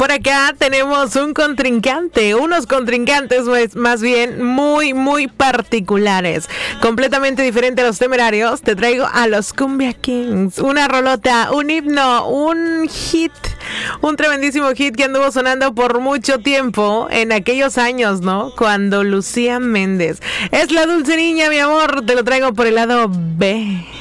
por acá tenemos unos contrincantes más bien muy particulares, completamente diferente a los Temerarios. Te traigo a los Cumbia Kings, una rolota, un himno, un hit, un tremendísimo hit que anduvo sonando por mucho tiempo en aquellos años, ¿no? Cuando Lucía Méndez es la dulce niña, mi amor, te lo traigo por el lado B.